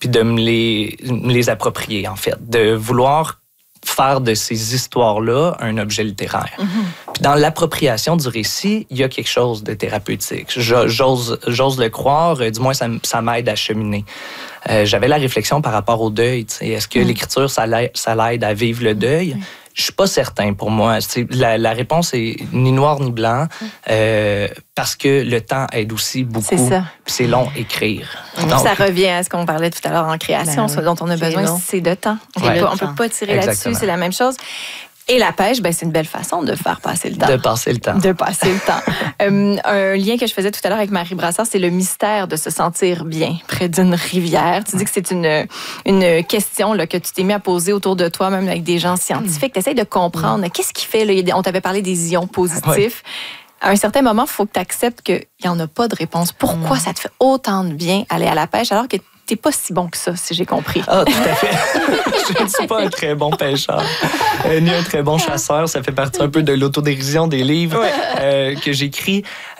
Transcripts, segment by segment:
puis de me les approprier, en fait. De vouloir faire de ces histoires-là un objet littéraire. Puis dans l'appropriation du récit, il y a quelque chose de thérapeutique. J'ose le croire, du moins ça m'aide à cheminer. J'avais la réflexion par rapport au deuil. Est-ce que l'écriture, ça l'aide à vivre le deuil? Je suis pas certain pour moi. La réponse est ni noir ni blanc parce que le temps aide aussi beaucoup. C'est ça. Puis c'est long écrire. Donc, ça revient à ce qu'on parlait tout à l'heure en création, ce dont on a besoin, c'est de temps. On peut pas tirer là-dessus, c'est la même chose. Et la pêche, c'est une belle façon de faire passer le temps. De passer le temps. De passer le temps. Un lien que je faisais tout à l'heure avec Marie Brassard, c'est le mystère de se sentir bien près d'une rivière. Tu dis que c'est une question là, que tu t'es mis à poser autour de toi, même avec des gens scientifiques. Tu essaies de comprendre qu'est-ce qui fait, là, on t'avait parlé des ions positifs. À un certain moment, il faut que tu acceptes qu'il n'y en a pas de réponse. Pourquoi ça te fait autant de bien aller à la pêche alors que t'es pas si bon que ça, si j'ai compris. Ah, tout à fait. Je ne suis pas un très bon pêcheur, ni un très bon chasseur. Ça fait partie un peu de l'autodérision des livres que j'écris.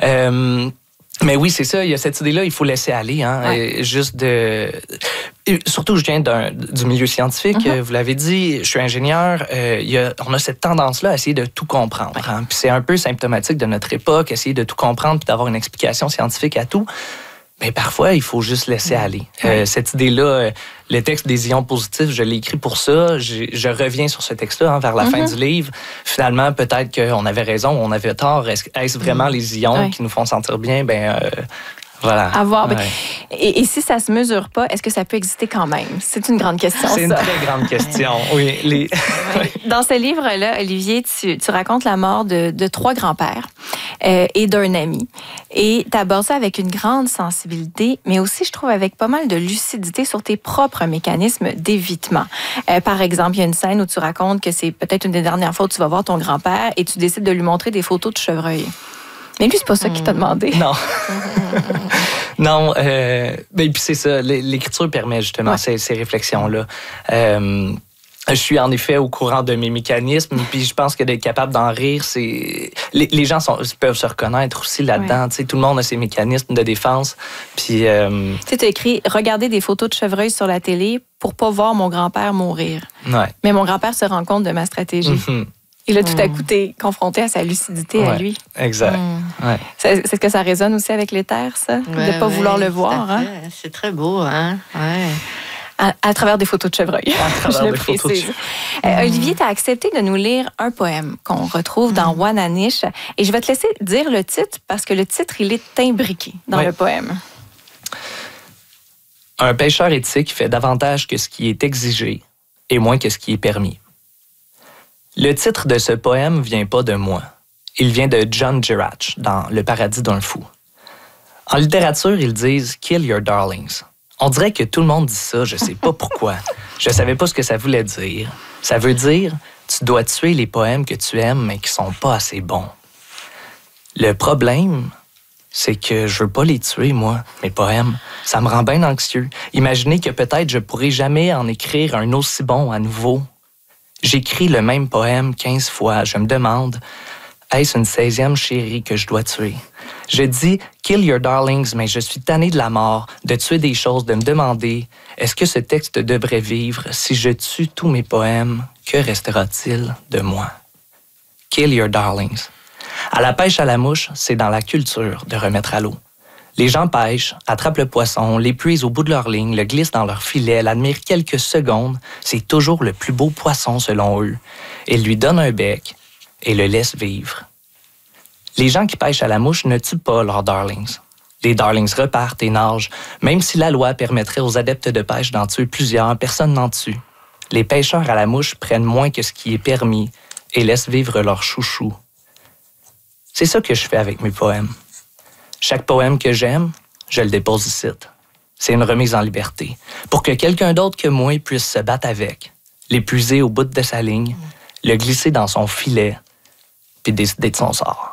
Mais oui, c'est ça, il y a cette idée-là, il faut laisser aller. Surtout, je viens du milieu scientifique, vous l'avez dit, je suis ingénieur. On a cette tendance-là à essayer de tout comprendre. Puis c'est un peu symptomatique de notre époque, essayer de tout comprendre puis d'avoir une explication scientifique à tout. Mais parfois, il faut juste laisser aller. Cette idée-là, le texte des ions positifs, je l'ai écrit pour ça. Je reviens sur ce texte-là vers la fin du livre. Finalement, peut-être qu'on avait raison ou on avait tort. Est-ce vraiment les ions qui nous font sentir bien? Voilà. À voir. Et si ça se mesure pas, est-ce que ça peut exister quand même? C'est une grande question, C'est une très grande question, oui. Dans ce livre-là, Olivier, tu racontes la mort de 3 grands-pères et d'un ami. Et tu abordes ça avec une grande sensibilité, mais aussi, je trouve, avec pas mal de lucidité sur tes propres mécanismes d'évitement. Par exemple, il y a une scène où tu racontes que c'est peut-être une des dernières fois où tu vas voir ton grand-père et tu décides de lui montrer des photos de chevreuil. Mais lui, c'est pas ça qu'il t'a demandé. Non. Non. Puis c'est ça. L'écriture permet justement ces réflexions-là. Je suis en effet au courant de mes mécanismes, puis je pense que d'être capable d'en rire, c'est... Les gens peuvent se reconnaître aussi là-dedans. Tu sais, tout le monde a ses mécanismes de défense. Puis... Tu sais, tu as écrit « Regarder des photos de chevreuil sur la télé pour pas voir mon grand-père mourir. » Mais mon grand-père se rend compte de ma stratégie. Et là, tout à coup, t'es confronté à sa lucidité à lui. Exact. Est-ce que ça résonne aussi avec l'éther, ça? De ne pas vouloir le voir, hein? C'est très beau, hein? À travers des photos de chevreuil. À travers des photos de chevreuil. Olivier, tu as accepté de nous lire un poème qu'on retrouve dans Wananish. Et je vais te laisser dire le titre parce que le titre, il est imbriqué dans le poème. Un pêcheur éthique fait davantage que ce qui est exigé et moins que ce qui est permis. Le titre de ce poème vient pas de moi. Il vient de John Girach dans Le paradis d'un fou. En littérature, ils disent « Kill your darlings ». On dirait que tout le monde dit ça, je sais pas pourquoi. Je savais pas ce que ça voulait dire. Ça veut dire « Tu dois tuer les poèmes que tu aimes mais qui sont pas assez bons ». Le problème, c'est que je veux pas les tuer, moi, mes poèmes. Ça me rend bien anxieux. Imaginez que peut-être je pourrai jamais en écrire un aussi bon à nouveau. J'écris le même poème 15 fois. Je me demande, est-ce une 16e chérie que je dois tuer? Je dis « Kill your darlings », mais je suis tanné de la mort, de tuer des choses, de me demander, est-ce que ce texte devrait vivre? Si je tue tous mes poèmes, que restera-t-il de moi? Kill your darlings. À la pêche à la mouche, c'est dans la culture de remettre à l'eau. Les gens pêchent, attrapent le poisson, l'épuisent au bout de leur ligne, le glissent dans leur filet, l'admirent quelques secondes. C'est toujours le plus beau poisson selon eux. Ils lui donnent un bec et le laissent vivre. Les gens qui pêchent à la mouche ne tuent pas leurs darlings. Les darlings repartent et nagent. Même si la loi permettrait aux adeptes de pêche d'en tuer plusieurs, personne n'en tue. Les pêcheurs à la mouche prennent moins que ce qui est permis et laissent vivre leurs chouchous. C'est ça que je fais avec mes poèmes. Chaque poème que j'aime, je le dépose ici. C'est une remise en liberté. Pour que quelqu'un d'autre que moi puisse se battre avec, l'épuiser au bout de sa ligne, le glisser dans son filet, puis décider de son sort.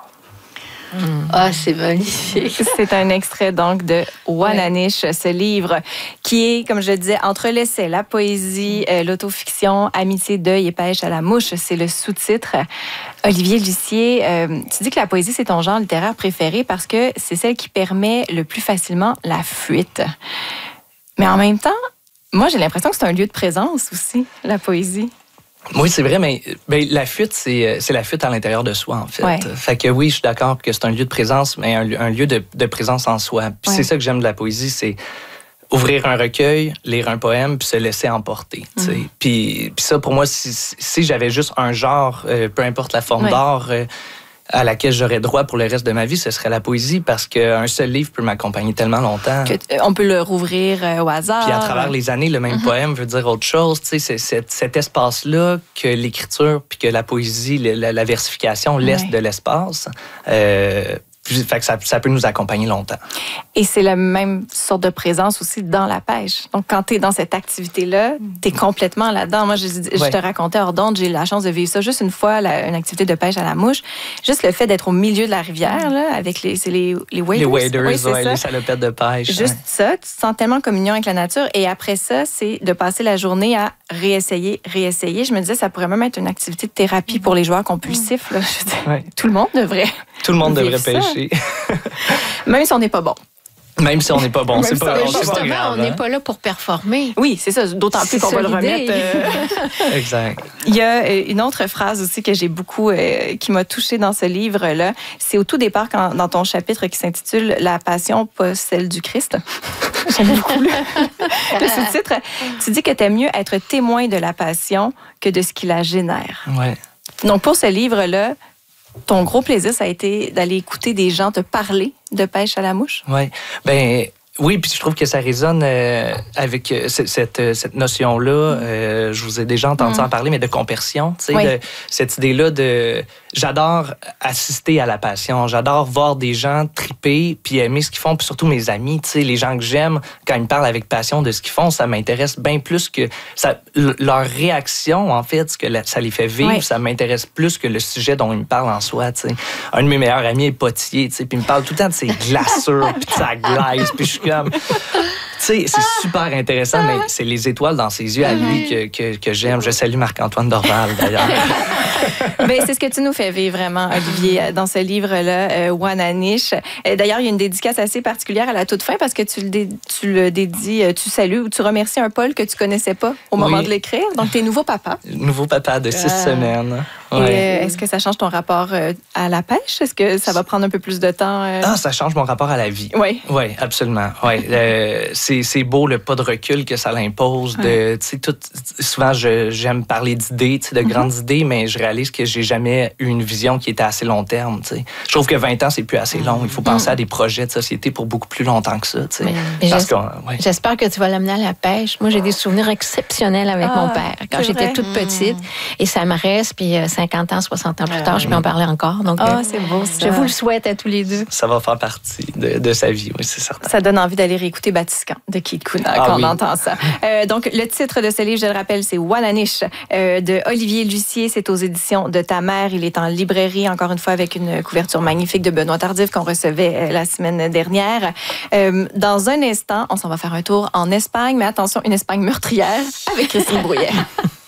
C'est magnifique. C'est un extrait donc de Wananish, ce livre qui est, comme je disais, entre l'essai, la poésie, l'autofiction, amitié, deuil et pêche à la mouche. C'est le sous-titre. Olivier Lucier, tu dis que la poésie, c'est ton genre littéraire préféré parce que c'est celle qui permet le plus facilement la fuite. Mais en même temps, Moi, j'ai l'impression que c'est un lieu de présence aussi, la poésie. Oui, c'est vrai, mais la fuite, c'est la fuite à l'intérieur de soi, en fait. Ouais. Fait que oui, je suis d'accord que c'est un lieu de présence, mais un lieu de présence en soi. Puis c'est ça que j'aime de la poésie, c'est ouvrir un recueil, lire un poème, puis se laisser emporter. Puis ça, pour moi, si j'avais juste un genre, peu importe la forme d'art, à laquelle j'aurais droit pour le reste de ma vie, ce serait la poésie, parce qu'un seul livre peut m'accompagner tellement longtemps. On peut le rouvrir au hasard. Puis à travers les années, le même poème veut dire autre chose. Tu sais, c'est cet espace-là que l'écriture puis que la poésie, la versification laisse de l'espace. Fait que ça peut nous accompagner longtemps. Et c'est la même sorte de présence aussi dans la pêche. Donc, quand tu es dans cette activité-là, tu es complètement là-dedans. Moi, je te racontais hors d'onde, j'ai eu la chance de vivre ça juste une fois, une activité de pêche à la mouche. Juste le fait d'être au milieu de la rivière, là, avec les waders. Les waders, les salopettes de pêche. Juste ça, tu te sens tellement en communion avec la nature. Et après ça, c'est de passer la journée à réessayer. Je me disais, ça pourrait même être une activité de thérapie pour les joueurs compulsifs. Là. Tout le monde devrait. Tout le monde devrait pêcher. Même si on n'est pas bon. Même si on n'est pas bon, c'est pas grave. Justement, on n'est pas là pour performer. Oui, c'est ça. D'autant plus qu'on va le remettre. Exact. Il y a une autre phrase aussi que j'ai beaucoup, qui m'a touchée dans ce livre-là. C'est au tout départ, dans ton chapitre qui s'intitule « La passion, pas celle du Christ ». J'aime beaucoup le sous-titre. Tu dis que tu aimes mieux être témoin de la passion que de ce qui la génère. Ouais. Donc, pour ce livre-là, ton gros plaisir, ça a été d'aller écouter des gens te parler de pêche à la mouche? Oui. Oui, puis je trouve que ça résonne avec cette notion-là. Je vous ai déjà entendu en parler, mais de compersion. Tu sais, cette idée-là de... J'adore assister à la passion. J'adore voir des gens triper puis aimer ce qu'ils font. Puis surtout mes amis, tu sais, les gens que j'aime, quand ils me parlent avec passion de ce qu'ils font, ça m'intéresse bien plus que... leur réaction, en fait, ce que ça les fait vivre, ça m'intéresse plus que le sujet dont ils me parlent en soi, tu sais. Un de mes meilleurs amis est potier, tu sais, puis il me parle tout le temps de ses glaçures puis de sa glace, puis je suis comme... Tu sais, c'est super intéressant, mais c'est les étoiles dans ses yeux à lui que j'aime. Je salue Marc-Antoine Dorval, d'ailleurs. Bien, c'est ce que tu nous fais vivre vraiment, Olivier, dans ce livre-là, Wananiche. D'ailleurs, il y a une dédicace assez particulière à la toute fin parce que tu le dédies, tu salues ou tu remercies un Paul que tu connaissais pas au moment de l'écrire. Donc, tu es nouveau papa. Nouveau papa de 6 semaines. Et est-ce que ça change ton rapport à la pêche? Est-ce que ça va prendre un peu plus de temps? Ah, ça change mon rapport à la vie. Oui. Oui, absolument. Ouais. C'est beau le pas de recul que ça l'impose. Souvent, j'aime parler d'idées, de grandes idées, mais je réalise que j'ai jamais eu une vision qui était assez long terme. T'sais. Je trouve que 20 ans, c'est plus assez long. Il faut penser à des projets de société pour beaucoup plus longtemps que ça. J'espère que tu vas l'amener à la pêche. Moi, j'ai des souvenirs exceptionnels avec mon père quand j'étais toute petite. Et ça me reste, puis 50 ans, 60 ans plus tard, je peux en parler encore. Donc, c'est beau, ça. Je vous le souhaite à tous les deux. Ça va faire partie de sa vie, oui, c'est certain. Ça donne envie d'aller réécouter Batiscan de Keith Kuna quand on entend ça. Donc, le titre de ce livre, je le rappelle, c'est Wananiche de Olivier Lucier. C'est aux éditions de Ta Mère. Il est en librairie, encore une fois, avec une couverture magnifique de Benoît Tardif qu'on recevait la semaine dernière. Dans un instant, on s'en va faire un tour en Espagne, mais attention, une Espagne meurtrière avec Christine Brouillère.